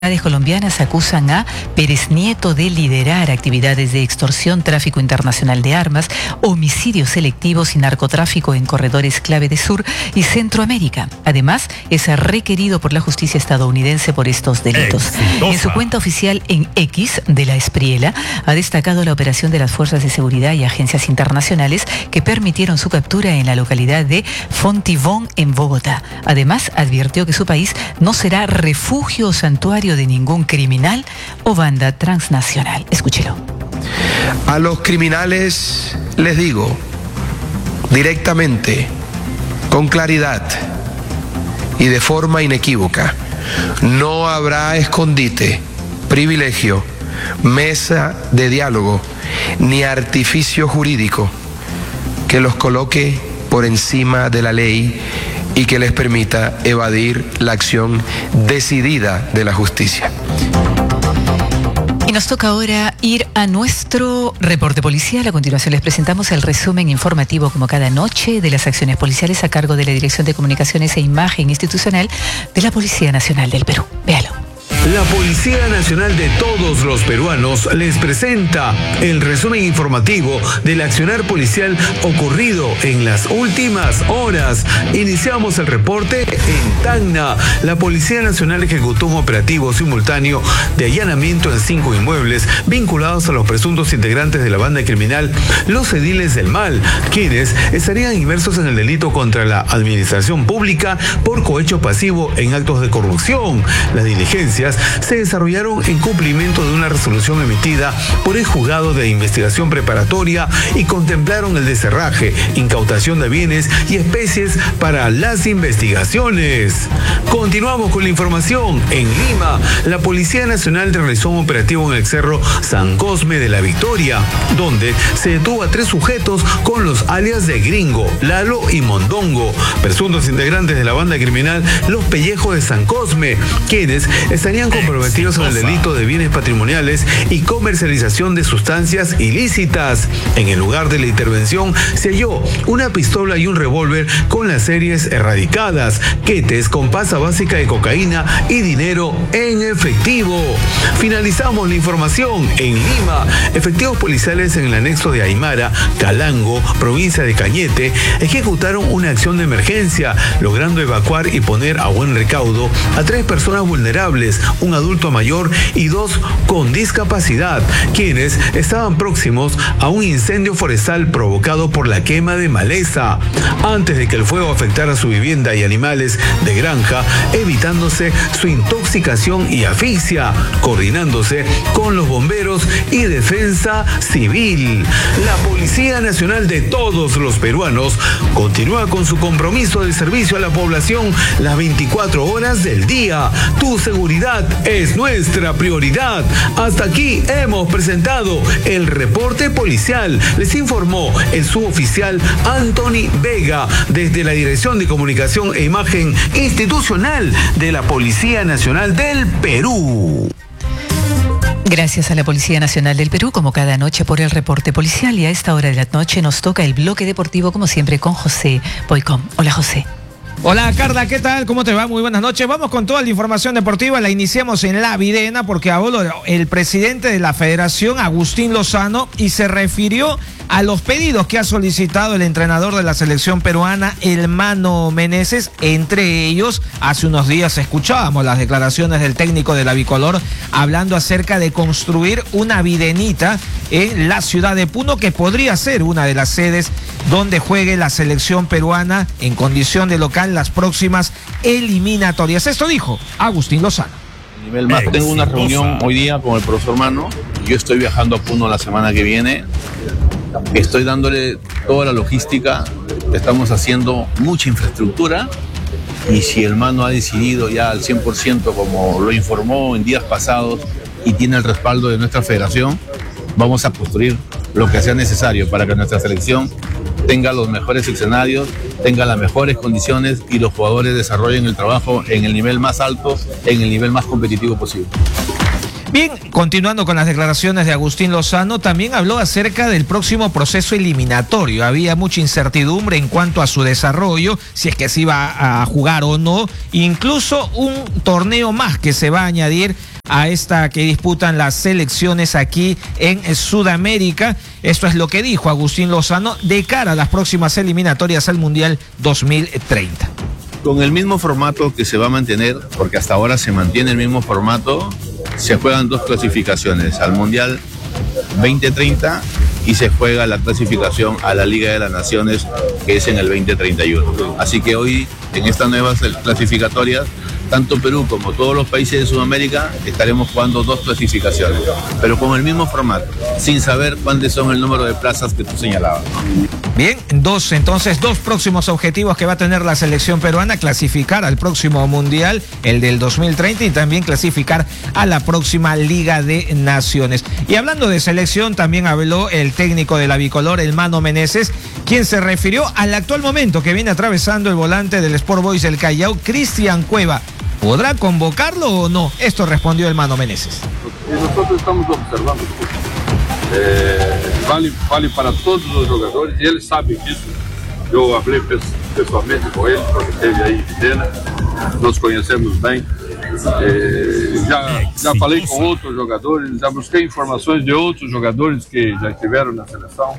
Colombianas acusan a Pérez Nieto de liderar actividades de extorsión, tráfico internacional de armas, homicidios selectivos y narcotráfico en corredores clave de Sur y Centroamérica. Además, es requerido por la justicia estadounidense por estos delitos. En su cuenta oficial en X de la Espriela, ha destacado la operación de las fuerzas de seguridad y agencias internacionales que permitieron su captura en la localidad de Fontibón, en Bogotá. Además, advirtió que su país no será refugio o santuario de ningún criminal o banda transnacional. Escúchelo. A los criminales les digo directamente, con claridad y de forma inequívoca: no habrá escondite, privilegio, mesa de diálogo ni artificio jurídico que los coloque por encima de la ley y que les permita evadir la acción decidida de la justicia. Y nos toca ahora ir a nuestro reporte policial. A continuación les presentamos el resumen informativo, como cada noche, de las acciones policiales a cargo de la Dirección de Comunicaciones e Imagen Institucional de la Policía Nacional del Perú. Véalo. La Policía Nacional de todos los peruanos les presenta el resumen informativo del accionar policial ocurrido en las últimas horas. Iniciamos el reporte en Tacna. La Policía Nacional ejecutó un operativo simultáneo de allanamiento en 5 inmuebles vinculados a los presuntos integrantes de la banda criminal Los Ediles del Mal, quienes estarían inmersos en el delito contra la administración pública por cohecho pasivo en actos de corrupción. Las diligencias se desarrollaron en cumplimiento de una resolución emitida por el Juzgado de Investigación Preparatoria y contemplaron el descerraje, incautación de bienes y especies para las investigaciones. Continuamos con la información. En Lima, la Policía Nacional realizó un operativo en el Cerro San Cosme de la Victoria, donde se detuvo a 3 sujetos con los alias de Gringo, Lalo y Mondongo, presuntos integrantes de la banda criminal Los Pellejos de San Cosme, quienes estarían comprometidos en el delito de bienes patrimoniales y comercialización de sustancias ilícitas. En el lugar de la intervención se halló una pistola y un revólver con las series erradicadas, quetes con pasa básica de cocaína y dinero en efectivo. Finalizamos la información en Lima. Efectivos policiales en el anexo de Aymara, Calango, provincia de Cañete, ejecutaron una acción de emergencia, logrando evacuar y poner a buen recaudo a 3 personas vulnerables, un adulto mayor y 2 con discapacidad, quienes estaban próximos a un incendio forestal provocado por la quema de maleza, antes de que el fuego afectara su vivienda y animales de granja, evitándose su intoxicación y asfixia, coordinándose con los bomberos y defensa civil. La Policía Nacional de todos los peruanos continúa con su compromiso de servicio a la población las 24 horas del día. Tu seguridad es nuestra prioridad. Hasta aquí hemos presentado el reporte policial. Les informó el suboficial Anthony Vega desde la Dirección de Comunicación e Imagen Institucional de la Policía Nacional del Perú. Gracias a la Policía Nacional del Perú, como cada noche, por el reporte policial. Y a esta hora de la noche nos toca el bloque deportivo, como siempre, con José Boicom. Hola, José. Hola Carla, ¿qué tal? ¿Cómo te va? Muy buenas noches. Vamos con toda la información deportiva. La iniciamos en La Videna porque habló el presidente de la Federación, Agustín Lozano, y se refirió a los pedidos que ha solicitado el entrenador de la selección peruana, el Mano Meneses. Entre ellos, hace unos días escuchábamos las declaraciones del técnico de la Bicolor hablando acerca de construir una videnita en la ciudad de Puno, que podría ser una de las sedes donde juegue la selección peruana en condición de local las próximas eliminatorias. Esto dijo Agustín Lozano. Nivel más, tengo una reunión hoy día con el profesor Mano. Yo estoy viajando a Puno la semana que viene. Estoy dándole toda la logística. Estamos haciendo mucha infraestructura. Y si el Mano ha decidido ya al 100%, como lo informó en días pasados, y tiene el respaldo de nuestra federación, vamos a construir lo que sea necesario para que nuestra selección tenga los mejores escenarios, tenga las mejores condiciones y los jugadores desarrollen el trabajo en el nivel más alto, en el nivel más competitivo posible. Bien, continuando con las declaraciones de Agustín Lozano, también habló acerca del próximo proceso eliminatorio. Había mucha incertidumbre en cuanto a su desarrollo, si es que se iba a jugar o no, incluso un torneo más que se va a añadir a esta que disputan las selecciones aquí en Sudamérica. Esto es lo que dijo Agustín Lozano de cara a las próximas eliminatorias al Mundial 2030. Con el mismo formato que se va a mantener, porque hasta ahora se mantiene el mismo formato, se juegan 2 clasificaciones, al Mundial 2030 y se juega la clasificación a la Liga de las Naciones, que es en el 2031. Así que hoy, en estas nuevas clasificatorias, tanto Perú como todos los países de Sudamérica estaremos jugando 2 clasificaciones, pero con el mismo formato, sin saber cuántos son el número de plazas que tú señalabas. Bien, dos próximos objetivos que va a tener la selección peruana: clasificar al próximo Mundial, el del 2030, y también clasificar a la próxima Liga de Naciones. Y hablando de selección, también habló el técnico de la bicolor, el Mano Meneses, quien se refirió al actual momento que viene atravesando el volante del Sport Boys del Callao, Cristian Cueva. ¿Podrá convocarlo o no? Esto respondió el Mano Meneses. Nosotros estamos observando. Vale para todos los jugadores y él sabe disso. Eu hablé pessoalmente com ele, porque esteve aí em Viena, nos conhecemos bem. Já falei com outros jogadores, já busquei informações de outros jogadores que já estiveram na seleção.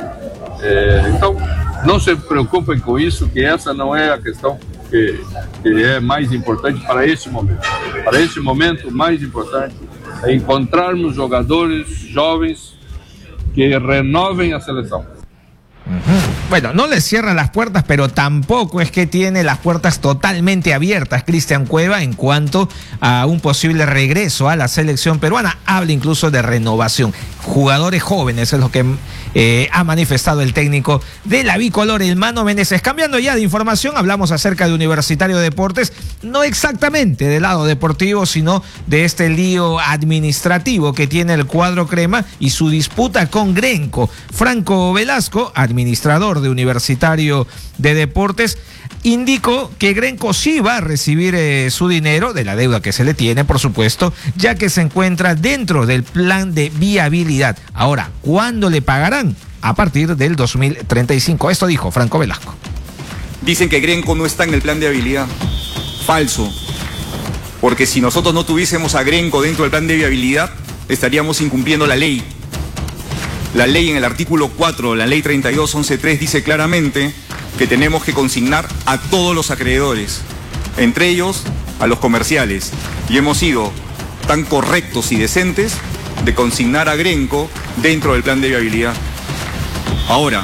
Então, não se preocupem com isso, que essa não é a questão que é mais importante para esse momento. Para esse momento, o mais importante é encontrarmos jogadores jovens que renovem a selección. Bueno, no le cierra las puertas, pero tampoco es que tiene las puertas totalmente abiertas Cristian Cueva en cuanto a un posible regreso a la selección peruana. Habla incluso de renovación. Jugadores jóvenes es lo que ha manifestado el técnico de la bicolor, el Mano Meneses. Cambiando ya de información, hablamos acerca de Universitario de Deportes, no exactamente del lado deportivo, sino de este lío administrativo que tiene el cuadro crema y su disputa con Grenco. Franco Velasco, administrador de Universitario de Deportes, indicó que Grenco sí va a recibir su dinero de la deuda que se le tiene, por supuesto, ya que se encuentra dentro del plan de viabilidad. Ahora, ¿cuándo le pagarán? A partir del 2035. Esto dijo Franco Velasco. Dicen que Grenco no está en el plan de viabilidad. Falso. Porque si nosotros no tuviésemos a Grenco dentro del plan de viabilidad, estaríamos incumpliendo la ley. La ley en el artículo 4, la ley 32.11.3 dice claramente que tenemos que consignar a todos los acreedores, entre ellos a los comerciales. Y hemos sido tan correctos y decentes de consignar a Grenco dentro del plan de viabilidad. Ahora,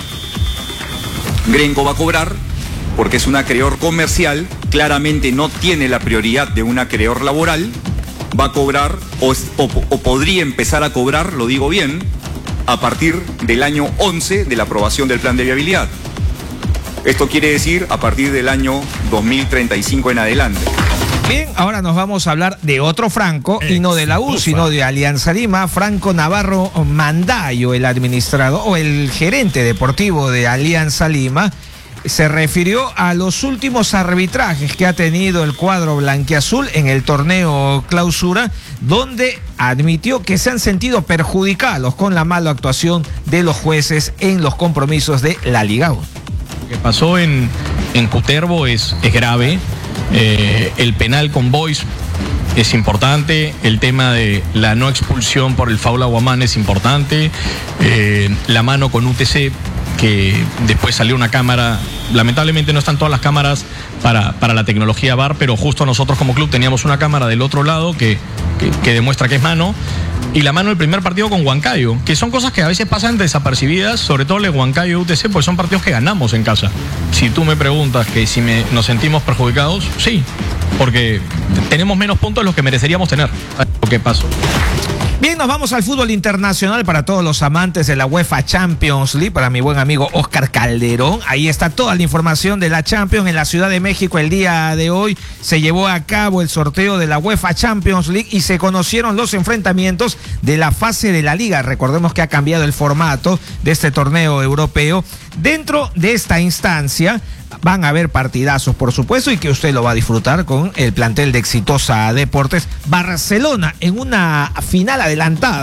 Grenco va a cobrar porque es un acreedor comercial, claramente no tiene la prioridad de un acreedor laboral, va a cobrar o podría empezar a cobrar, lo digo bien, a partir del año 11 de la aprobación del plan de viabilidad. Esto quiere decir a partir del año 2035 en adelante. Bien, ahora nos vamos a hablar de otro Franco, y no de la U, sino de Alianza Lima. Franco Navarro Mandayo, el administrador o el gerente deportivo de Alianza Lima, se refirió a los últimos arbitrajes que ha tenido el cuadro blanquiazul en el torneo Clausura, donde admitió que se han sentido perjudicados con la mala actuación de los jueces en los compromisos de la Liga 1. Lo que pasó en Cutervo es grave. El penal con Boys es importante, el tema de la no expulsión por el foul a Guamán es importante, la mano con UTC, que después salió una cámara, lamentablemente no están todas las cámaras para la tecnología VAR, pero justo nosotros como club teníamos una cámara del otro lado que demuestra que es mano, y la mano del primer partido con Huancayo, que son cosas que a veces pasan desapercibidas, sobre todo el de Huancayo UTC, pues son partidos que ganamos en casa. Si tú me preguntas que si nos sentimos perjudicados, sí, porque tenemos menos puntos de los que mereceríamos tener. Lo que pasó. Bien, nos vamos al fútbol internacional para todos los amantes de la UEFA Champions League, para mi buen amigo Oscar Calderón. Ahí está toda la información de la Champions. En la Ciudad de México el día de hoy se llevó a cabo el sorteo de la UEFA Champions League y se conocieron los enfrentamientos de la fase de la Liga. Recordemos que ha cambiado el formato de este torneo europeo. Dentro de esta instancia van a haber partidazos, por supuesto, y que usted lo va a disfrutar con el plantel de Exitosa Deportes. Barcelona en una final adelantada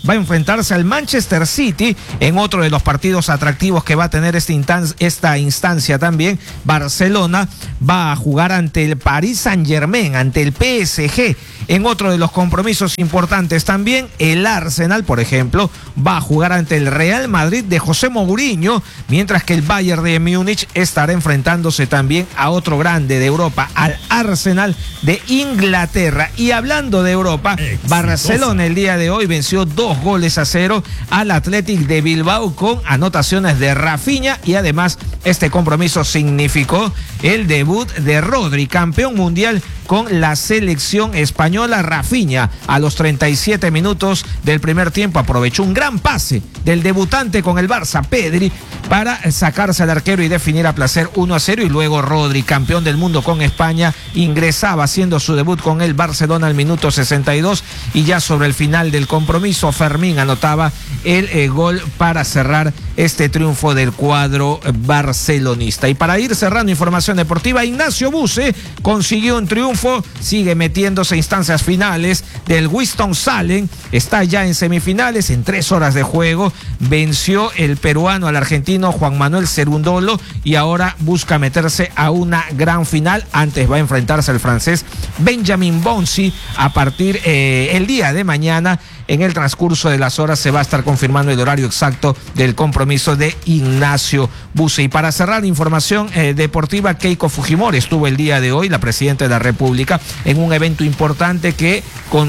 va a enfrentarse al Manchester City en otro de los partidos atractivos que va a tener esta instancia también. Barcelona va a jugar ante el Paris Saint-Germain, ante el PSG. En otro de los compromisos importantes también, el Arsenal, por ejemplo, va a jugar ante el Real Madrid de José Mourinho, mientras que el Bayern de Múnich estará enfrentándose también a otro grande de Europa, al Arsenal de Inglaterra. Y hablando de Europa, Barcelona el día de hoy venció 2-0 al Athletic de Bilbao con anotaciones de Rafinha, y además este compromiso significó el debut de Rodri, campeón mundial con la selección española. Rafinha, a los 37 minutos del primer tiempo, aprovechó un gran pase del debutante con el Barça, Pedri, para sacarse al arquero y definir a placer 1-0. Y luego Rodri, campeón del mundo con España, ingresaba haciendo su debut con el Barcelona al minuto 62, y ya sobre el final del compromiso Fermín anotaba el gol para cerrar este triunfo del cuadro barcelonista. Y para ir cerrando información deportiva, Ignacio Buse consiguió un triunfo, sigue metiéndose a instancias finales del Winston-Salem, está ya en semifinales, en 3 horas de juego, venció el peruano al argentino Juan Manuel Cerundolo, y ahora busca meterse a una gran final. Antes va a enfrentarse al francés Benjamin Bonzi a partir el día de mañana. En el transcurso de las horas se va a estar confirmando el horario exacto del compromiso de Ignacio Buse. Y para cerrar información deportiva, Keiko Fujimori estuvo el día de hoy, la presidenta de la República, en un evento importante que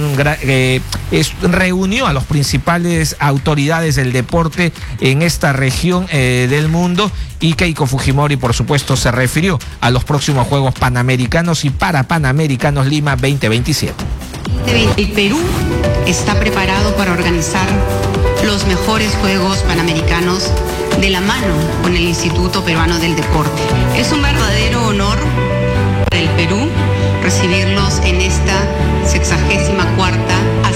reunió a las principales autoridades del deporte en esta región del mundo. Y Keiko Fujimori, por supuesto, se refirió a los próximos Juegos Panamericanos y Parapanamericanos Lima 2027. El Perú está preparado para organizar los mejores Juegos Panamericanos de la mano con el Instituto Peruano del Deporte. Es un verdadero honor para el Perú recibirlos en esta 64ª